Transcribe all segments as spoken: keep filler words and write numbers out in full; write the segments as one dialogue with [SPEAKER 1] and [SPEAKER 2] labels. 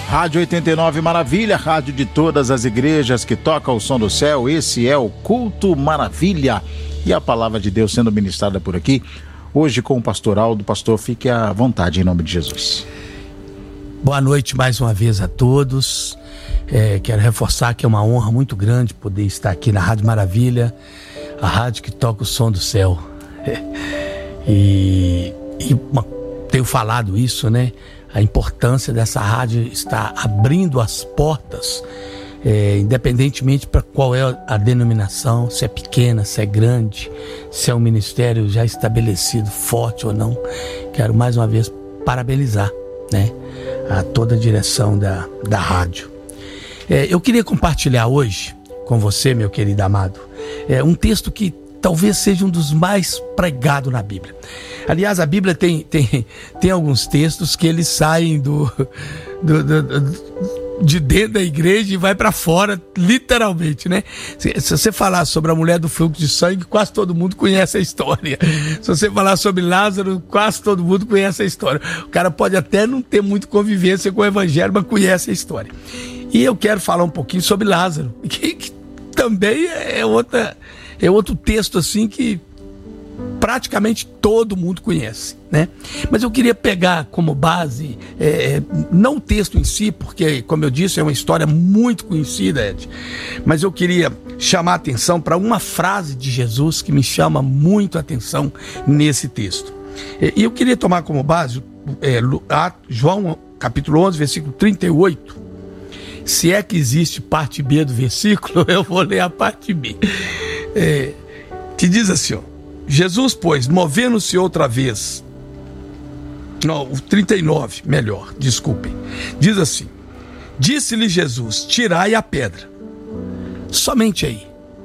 [SPEAKER 1] Rádio oitenta e nove Maravilha, rádio de todas as igrejas que toca o som do céu. Esse é o Culto Maravilha e a palavra de Deus sendo ministrada por aqui, hoje com o pastor Aldo. Pastor, fique à vontade em nome de Jesus.
[SPEAKER 2] Boa noite mais uma vez a todos. É, quero reforçar que é uma honra muito grande poder estar aqui na Rádio Maravilha, a rádio que toca o som do céu. É, e, e uma, tenho falado isso, né? A importância dessa rádio está abrindo as portas, é, independentemente para qual é a denominação, se é pequena, se é grande, se é um ministério já estabelecido, forte ou não. Quero mais uma vez parabenizar, né, a toda a direção da, da rádio. É, eu queria compartilhar hoje com você, meu querido amado, é, um texto que talvez seja um dos mais pregados na Bíblia. Aliás, a Bíblia tem, tem, tem alguns textos que eles saem do, do, do, do, de dentro da igreja e vai para fora, literalmente, né? Se, se você falar sobre a mulher do fluxo de sangue, quase todo mundo conhece a história. Se você falar sobre Lázaro, quase todo mundo conhece a história. O cara pode até não ter muito convivência com o evangelho, mas conhece a história. E eu quero falar um pouquinho sobre Lázaro, que, que também é outra... É outro texto assim que praticamente todo mundo conhece, né? Mas eu queria pegar como base, é, não o texto em si, porque, como eu disse, é uma história muito conhecida, Ed, mas eu queria chamar a atenção para uma frase de Jesus que me chama muito a atenção nesse texto. E eu queria tomar como base é, João capítulo onze, versículo trinta e oito. Se é que existe parte B do versículo, eu vou ler a parte B. É, que diz assim, ó, Jesus, pois, movendo-se outra vez, não, o trinta e nove, melhor, desculpem, diz assim: disse-lhe Jesus, tirai a pedra. Somente aí.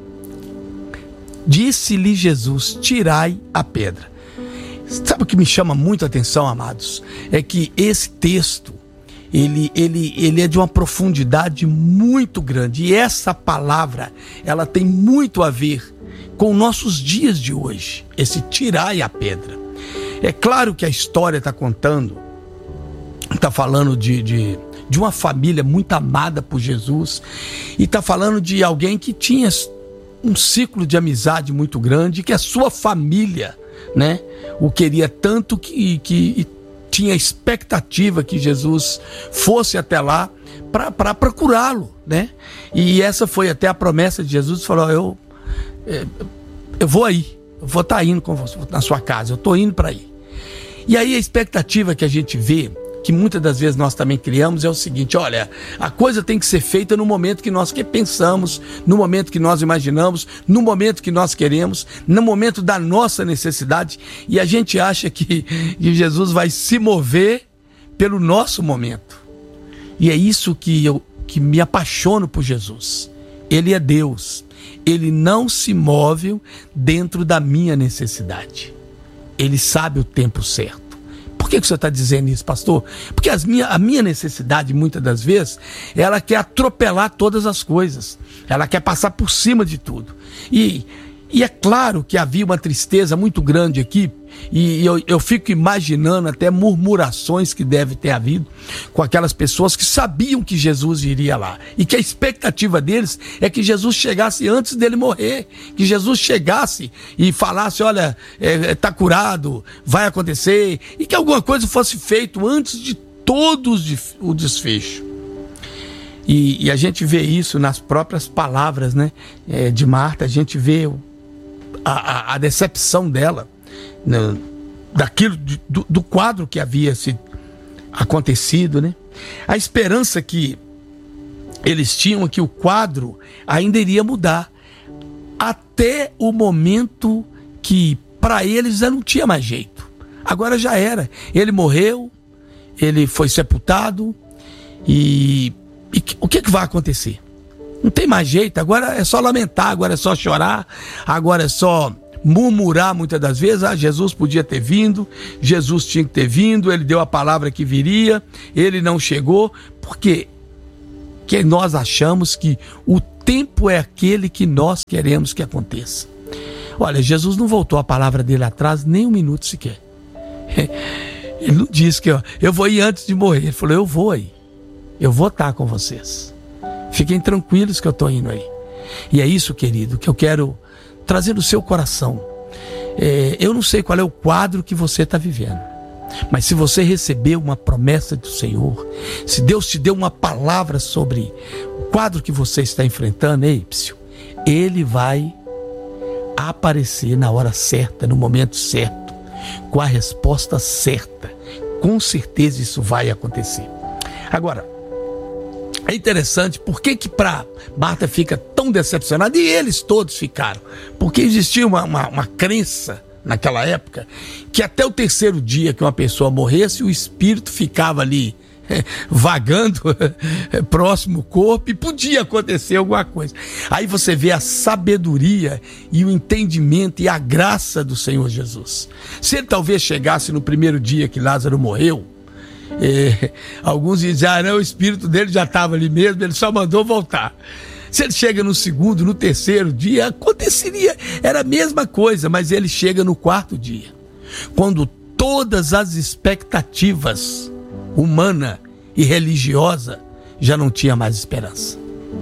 [SPEAKER 2] Disse-lhe Jesus, tirai a pedra. Sabe o que me chama muito a atenção, amados? É que esse texto, Ele, ele, ele é de uma profundidade muito grande. E essa palavra, ela tem muito a ver com nossos dias de hoje. Esse tirai a pedra. É claro que a história está contando, está falando de, de, de uma família muito amada por Jesus. E está falando de alguém que tinha um ciclo de amizade muito grande, que a sua família, né, o queria tanto que... que tinha expectativa que Jesus fosse até lá para procurá-lo, né? E essa foi até a promessa de Jesus. Falou: eu, eu vou aí, eu vou estar indo com você na sua casa, eu estou indo para aí. E aí a expectativa que a gente vê, que muitas das vezes nós também criamos, é o seguinte: olha, a coisa tem que ser feita no momento que nós que pensamos, no momento que nós imaginamos, no momento que nós queremos, no momento da nossa necessidade, e a gente acha que, que Jesus vai se mover pelo nosso momento. E é isso que eu que me apaixono por Jesus. Ele é Deus, ele não se move dentro da minha necessidade, ele sabe o tempo certo. Por que que você está dizendo isso, pastor? Porque as minha, a minha necessidade, muitas das vezes, ela quer atropelar todas as coisas. Ela quer passar por cima de tudo. E, e é claro que havia uma tristeza muito grande aqui, e eu, eu fico imaginando até murmurações que deve ter havido com aquelas pessoas que sabiam que Jesus iria lá, e que a expectativa deles é que Jesus chegasse antes dele morrer, que Jesus chegasse e falasse: olha, é, tá curado, vai acontecer, e que alguma coisa fosse feita antes de todos o desfecho. E, e a gente vê isso nas próprias palavras, né, é, de Marta. A gente vê a, a, a decepção dela, No, daquilo do, do quadro que havia se acontecido, né? A esperança que eles tinham é que o quadro ainda iria mudar, até o momento que para eles já não tinha mais jeito. Agora já era. Ele morreu, ele foi sepultado, e, e o que, que vai acontecer? Não tem mais jeito. Agora é só lamentar, agora é só chorar, agora é só murmurar muitas das vezes. Ah, Jesus podia ter vindo, Jesus tinha que ter vindo, ele deu a palavra que viria, ele não chegou, porque que nós achamos que o tempo é aquele que nós queremos que aconteça. Olha, Jesus não voltou a palavra dele atrás nem um minuto sequer. Ele não disse que ó, eu vou ir antes de morrer, ele falou: eu vou aí, eu vou estar com vocês. Fiquem tranquilos que eu estou indo aí. E é isso, querido, que eu quero trazer no seu coração. É, eu não sei qual é o quadro que você está vivendo, mas se você recebeu uma promessa do Senhor, se Deus te deu uma palavra sobre o quadro que você está enfrentando, ei, psiu, Ele vai aparecer na hora certa, no momento certo, com a resposta certa. Com certeza isso vai acontecer. Agora, é interessante, por que que para Marta fica tão decepcionada? E eles todos ficaram. Porque existia uma, uma, uma crença naquela época que até o terceiro dia que uma pessoa morresse, o espírito ficava ali é, vagando é, próximo ao corpo e podia acontecer alguma coisa. Aí você vê a sabedoria e o entendimento e a graça do Senhor Jesus. Se ele talvez chegasse no primeiro dia que Lázaro morreu, É, alguns dizem, ah, não, o espírito dele já estava ali mesmo, ele só mandou voltar. Se ele chega no segundo, no terceiro dia, aconteceria, era a mesma coisa, mas ele chega no quarto dia, quando todas as expectativas humana e religiosa já não tinha mais esperança.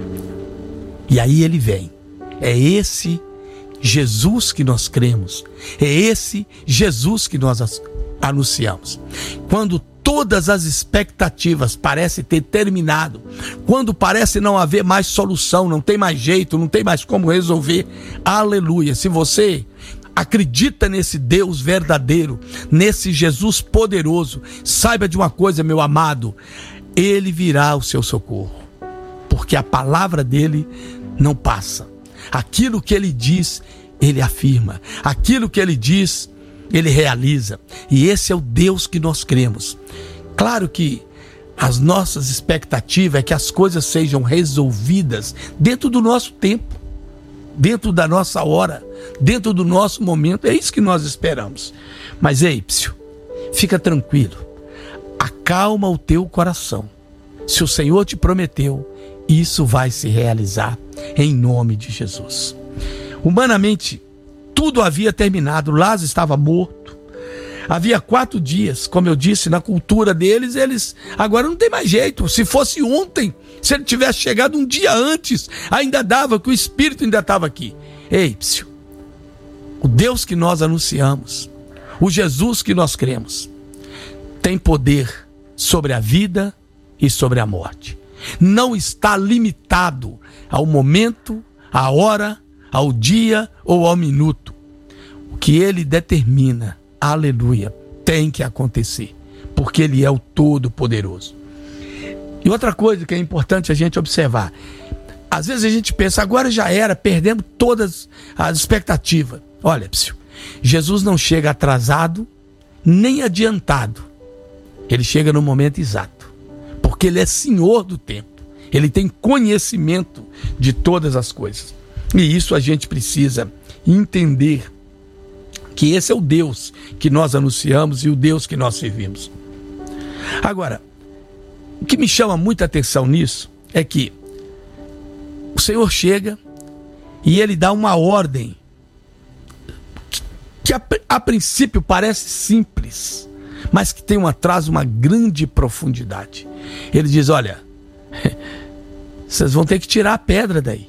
[SPEAKER 2] E aí ele vem. É esse Jesus que nós cremos, é esse Jesus que nós anunciamos. Quando todas as expectativas parecem ter terminado, quando parece não haver mais solução, não tem mais jeito, não tem mais como resolver, aleluia, se você acredita nesse Deus verdadeiro, nesse Jesus poderoso, saiba de uma coisa, meu amado, Ele virá ao seu socorro, porque a palavra dele não passa. Aquilo que ele diz, ele afirma. Aquilo que ele diz, ele realiza. E esse é o Deus que nós cremos. Claro que as nossas expectativas é que as coisas sejam resolvidas dentro do nosso tempo, dentro da nossa hora, dentro do nosso momento. É isso que nós esperamos. Mas ei, psiu, fica tranquilo. Acalma o teu coração. Se o Senhor te prometeu, isso vai se realizar em nome de Jesus. Humanamente, tudo havia terminado. Lázaro estava morto. Havia quatro dias, como eu disse, na cultura deles, eles agora não tem mais jeito. Se fosse ontem, se ele tivesse chegado um dia antes, ainda dava, que o Espírito ainda estava aqui. Ei, psiu, o Deus que nós anunciamos, o Jesus que nós cremos, tem poder sobre a vida e sobre a morte. Não está limitado ao momento, à hora, ao dia ou ao minuto. O que ele determina, aleluia, tem que acontecer, porque ele é o Todo-Poderoso. E outra coisa que é importante a gente observar, às vezes a gente pensa, agora já era, perdemos todas as expectativas. Olha, psiu, Jesus não chega atrasado, nem adiantado. Ele chega no momento exato, porque ele é Senhor do tempo. Ele tem conhecimento de todas as coisas. E isso a gente precisa entender, que esse é o Deus que nós anunciamos e o Deus que nós servimos. Agora, o que me chama muita atenção nisso é que o Senhor chega e ele dá uma ordem que a, a princípio parece simples, mas que tem um atraso, uma grande profundidade. Ele diz, olha, vocês vão ter que tirar a pedra daí.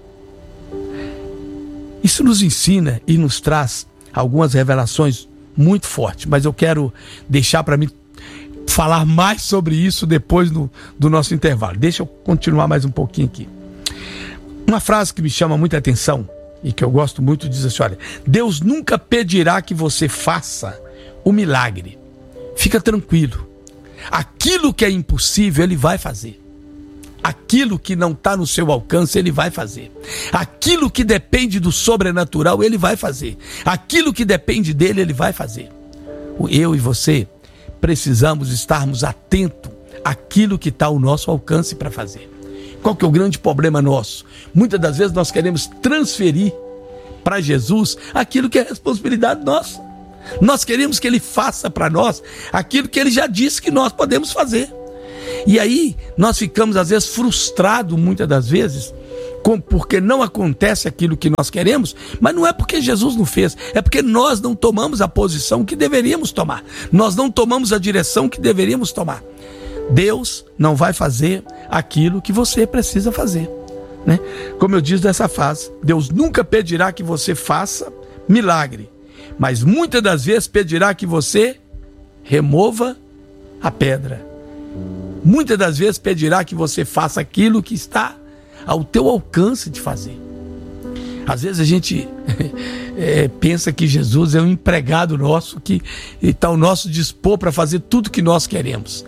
[SPEAKER 2] Isso nos ensina e nos traz algumas revelações muito fortes, mas eu quero deixar para mim falar mais sobre isso depois no, do nosso intervalo. Deixa eu continuar mais um pouquinho aqui. Uma frase que me chama muita atenção e que eu gosto muito diz assim, olha, Deus nunca pedirá que você faça o milagre. Fica tranquilo. Aquilo que é impossível, ele vai fazer. Aquilo que não está no seu alcance, ele vai fazer. Aquilo que depende do sobrenatural, ele vai fazer. Aquilo que depende dele, ele vai fazer. Eu e você precisamos estarmos atentos àquilo que está ao nosso alcance para fazer. Qual que é o grande problema nosso? Muitas das vezes nós queremos transferir para Jesus aquilo que é responsabilidade nossa. Nós queremos que ele faça para nós aquilo que ele já disse que nós podemos fazer. E aí nós ficamos às vezes frustrados, muitas das vezes, com, porque não acontece aquilo que nós queremos, mas não é porque Jesus não fez, é porque nós não tomamos a posição que deveríamos tomar, nós não tomamos a direção que deveríamos tomar. Deus não vai fazer aquilo que você precisa fazer, né? Como eu disse dessa frase, Deus nunca pedirá que você faça milagre, mas muitas das vezes pedirá que você remova a pedra. Muitas das vezes pedirá que você faça aquilo que está ao teu alcance de fazer. Às vezes a gente é, pensa que Jesus é um empregado nosso que está ao nosso dispor para fazer tudo que nós queremos.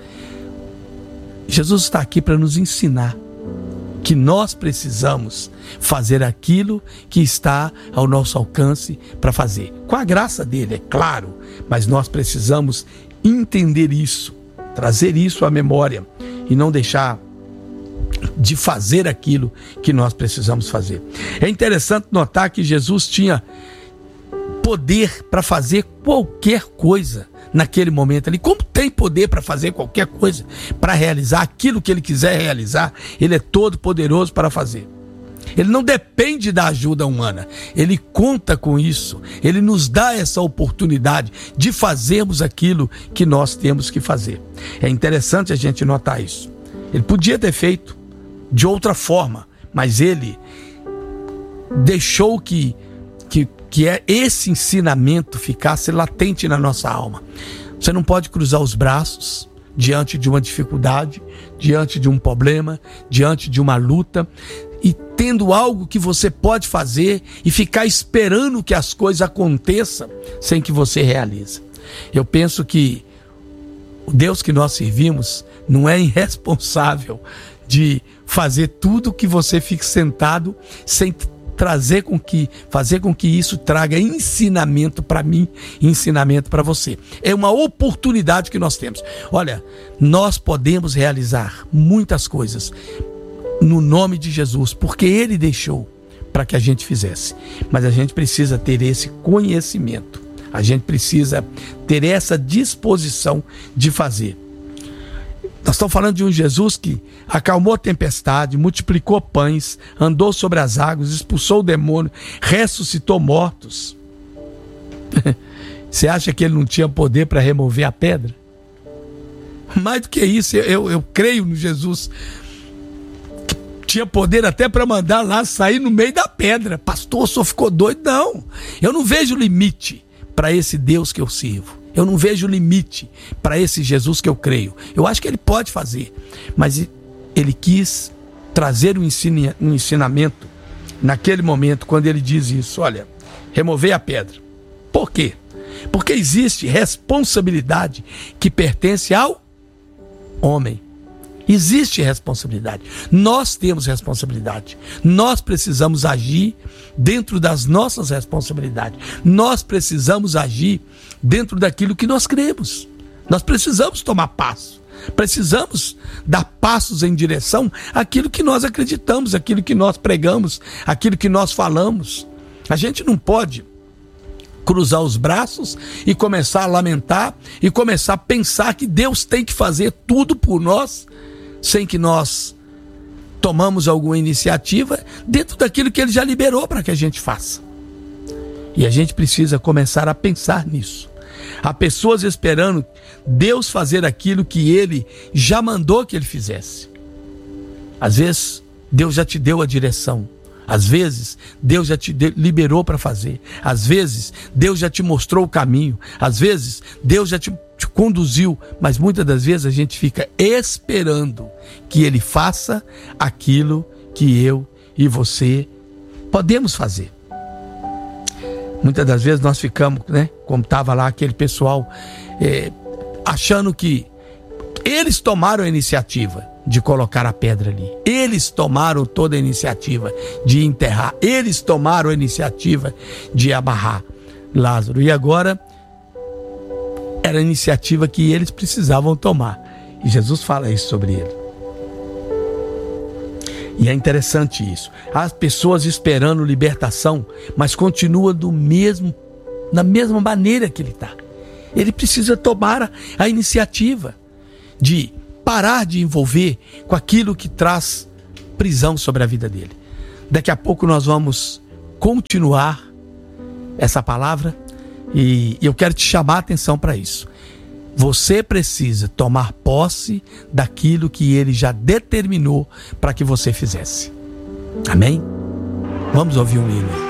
[SPEAKER 2] Jesus está aqui para nos ensinar que nós precisamos fazer aquilo que está ao nosso alcance para fazer. Com a graça dele, é claro, mas nós precisamos entender isso, trazer isso à memória e não deixar de fazer aquilo que nós precisamos fazer. É interessante notar que Jesus tinha poder para fazer qualquer coisa naquele momento ali. Como tem poder para fazer qualquer coisa, para realizar aquilo que ele quiser realizar, ele é todo poderoso para fazer. Ele não depende da ajuda humana, ele conta com isso, ele nos dá essa oportunidade de fazermos aquilo que nós temos que fazer. É interessante a gente notar isso. Ele podia ter feito de outra forma, mas ele deixou que, que, que esse ensinamento ficasse latente na nossa alma. Você não pode cruzar os braços diante de uma dificuldade, diante de um problema, diante de uma luta, e tendo algo que você pode fazer e ficar esperando que as coisas aconteçam sem que você realize. Eu penso que o Deus que nós servimos não é irresponsável de fazer tudo que você fique sentado sem trazer com que, fazer com que isso traga ensinamento para mim, ensinamento para você. É uma oportunidade que nós temos. Olha, nós podemos realizar muitas coisas no nome de Jesus, porque Ele deixou para que a gente fizesse. Mas a gente precisa ter esse conhecimento, a gente precisa ter essa disposição de fazer. Nós estamos falando de um Jesus que acalmou a tempestade, multiplicou pães, andou sobre as águas, expulsou o demônio, ressuscitou mortos. Você acha que ele não tinha poder para remover a pedra? Mais do que isso, eu, eu, eu creio no Jesus que tinha poder até para mandar lá sair no meio da pedra. Pastor, o senhor ficou doido? Não, eu não vejo limite para esse Deus que eu sirvo. Eu não vejo limite para esse Jesus que eu creio. Eu acho que ele pode fazer, mas ele quis trazer um, ensina, um ensinamento naquele momento, quando ele diz isso: olha, removei a pedra. Por quê? Porque existe responsabilidade que pertence ao homem. Existe responsabilidade. Nós temos responsabilidade. Nós precisamos agir dentro das nossas responsabilidades. Nós precisamos agir dentro daquilo que nós cremos. Nós precisamos tomar passo. Precisamos dar passos em direção àquilo que nós acreditamos, àquilo que nós pregamos, àquilo que nós falamos. A gente não pode cruzar os braços e começar a lamentar e começar a pensar que Deus tem que fazer tudo por nós, sem que nós tomamos alguma iniciativa dentro daquilo que Ele já liberou para que a gente faça. E a gente precisa começar a pensar nisso. Há pessoas esperando Deus fazer aquilo que Ele já mandou que Ele fizesse. Às vezes, Deus já te deu a direção. Às vezes, Deus já te liberou para fazer. Às vezes, Deus já te mostrou o caminho. Às vezes, Deus já te, te conduziu. Mas muitas das vezes a gente fica esperando que Ele faça aquilo que eu e você podemos fazer. Muitas das vezes nós ficamos, né, como estava lá aquele pessoal, é, achando que eles tomaram a iniciativa de colocar a pedra ali. Eles tomaram toda a iniciativa de enterrar. Eles tomaram a iniciativa de amarrar Lázaro. E agora era a iniciativa que eles precisavam tomar. E Jesus fala isso sobre ele. E é interessante isso. As pessoas esperando libertação, mas continua do mesmo, da mesma maneira que ele está. Ele precisa tomar a, a iniciativa de parar de envolver com aquilo que traz prisão sobre a vida dele. Daqui a pouco nós vamos continuar essa palavra e eu quero te chamar a atenção para isso. Você precisa tomar posse daquilo que Ele já determinou para que você fizesse. Amém? Vamos ouvir um hino.